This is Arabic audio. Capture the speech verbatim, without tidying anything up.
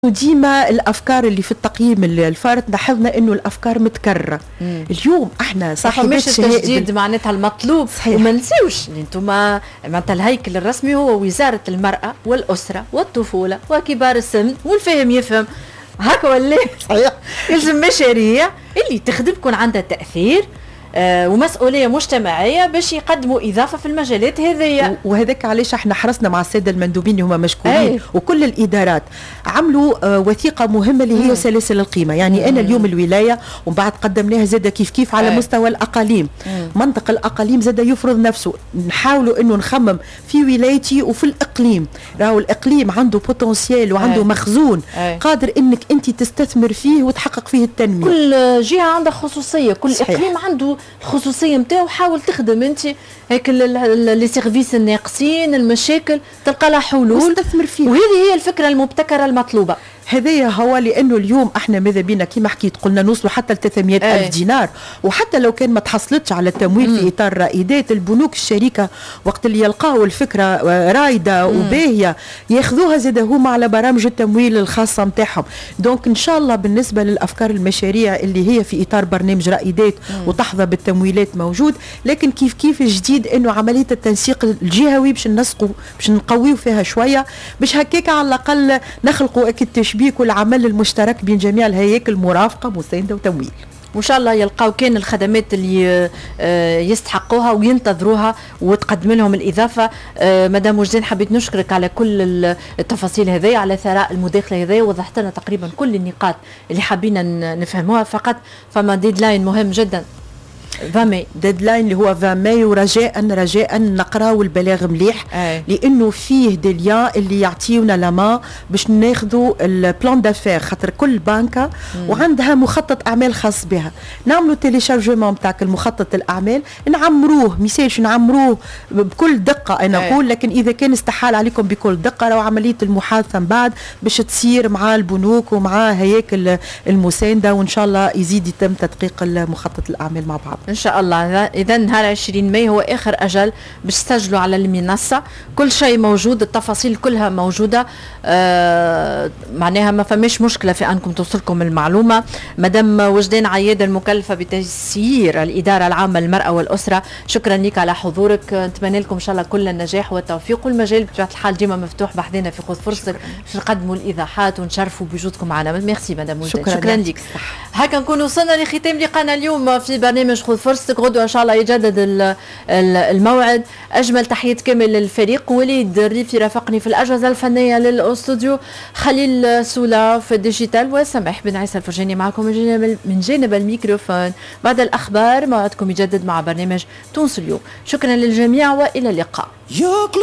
وديما الافكار اللي في التقييم الفارط لاحظنا انه الافكار متكرره. مم. اليوم احنا صحيح مش التجديد معناتها المطلوب. صحيح. وما نسيوش انتم معناتها الهيكل الرسمي هو وزاره المراه والاسره والطفوله وكبار السن والفهم يفهم هكا ولا صحيح. يلزم مشاريع اللي تخدم يكون عندها تاثير آه ومسؤوليه مجتمعيه باش يقدموا اضافه في المجالات هذيا. وهذاك علاش احنا حرصنا مع الساده المندوبين اللي هما مشكورين أي. وكل الادارات عملوا آه وثيقه مهمه اللي هي مم. سلاسل القيمه. يعني مم. انا اليوم الولايه ومن بعد قدمناها زاده كيف كيف على أي. مستوى الاقاليم. مم. منطق الاقاليم زاده يفرض نفسه. نحاولوا انه نخمم في ولايتي وفي الاقليم. راهو الاقليم عنده بوتنسيال وعنده أي. مخزون أي. قادر انك انت تستثمر فيه وتحقق فيه التنميه. كل جهه عندها خصوصيه، كل صحيح. اقليم عنده الخصوصيه نتاعو. حاول تخدم انت هيك لي سيرفيس الناقصين، المشاكل تلقى لها حلول واستثمر فيها. وهذه هي الفكره المبتكره المطلوبه. هذايا هو لانه اليوم احنا ماذا بينا كما حكيت قلنا نوصلوا حتى ل ثلاثمئة ألف دينار، وحتى لو كان ما تحصلتش على التمويل مم. في اطار رائدات البنوك الشريكه وقت اللي يلقاو الفكره رايده مم. وباهيه ياخذوها زاد هما على برامج التمويل الخاصه نتاعهم. دونك ان شاء الله بالنسبه للافكار المشاريع اللي هي في اطار برنامج رائدات مم. وتحظى بالتمويلات موجود، لكن كيف كيف الجديد انه عمليه التنسيق الجهوي باش نسقوا باش نقويو فيها شويه باش هكاك على الاقل نخلقوا اكيد تشبيك والعمل المشترك بين جميع الهياكل مرافقه مسانده وتمويل. وان شاء الله يلقاو كان الخدمات اللي يستحقوها وينتظروها وتقدم لهم الاضافه. مدام وجدان حبيت نشكرك على كل التفاصيل هذه، على ثراء المداخله هذه، وضحت لنا تقريبا كل النقاط اللي حابين نفهموها. فقط فما ديدلاين مهم جدا عشرين ماي، ديدلاين اللي هو عشرين ماي، ورجاء رجاء نقراو البلاغ مليح أي. لانه فيه دي ليان اللي يعطيونا لما باش ناخذوا البلان دافير، خاطر كل بنكه مم. وعندها مخطط اعمال خاص بها. نعملوا تيليشارجمون نتاع المخطط الاعمال، نعمروه ميساج نعمروه بكل دقه انا نقول، لكن اذا كان استحال عليكم بكل دقه راهو عمليه المحادثه من بعد باش تصير مع البنوك ومع هياكل المسانده، وان شاء الله يزيد يتم تدقيق المخطط الاعمال مع بعض ان شاء الله. اذا نهار عشرين ماي هو اخر اجل باش تسجلوا على المنصه، كل شيء موجود، التفاصيل كلها موجوده. آه معناها ما فماش مشكله في انكم توصلكم المعلومه. مدام وجدان عياد المكلفه بتسيير الاداره العامه للمراه والاسره، شكرا لك على حضورك. نتمنى لكم ان شاء الله كل النجاح والتوفيق، والمجال بطبيعه الحال ديما مفتوح بحذنا في خذ فرصتك باش نقدموا الايضاحات ونشرفوا بوجودكم معنا. ميرسي مدام وجدان، شكرا, شكرا لك. هكا نكون وصلنا لختام لقاءنا اليوم في برنامج خذ فرصتك. غدوة ان شاء الله يجدد الموعد. اجمل تحيات كامل للفريق. وليد الريفي رافقني في الاجهزه الفنيه للاستوديو، خليل سولا في الديجيتال، وسماح بن عيسى الفرجاني معكم من جانب من جانب الميكروفون. بعد الاخبار موعدكم يجدد مع برنامج تونس اليوم. شكرا للجميع والى اللقاء.